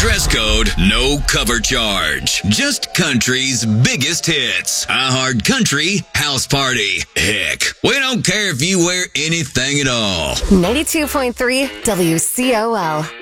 dress code, no cover charge. Just country's biggest hits. iHeart Country House Party. Heck, we don't care if you wear anything at all. 92.3 WCOL.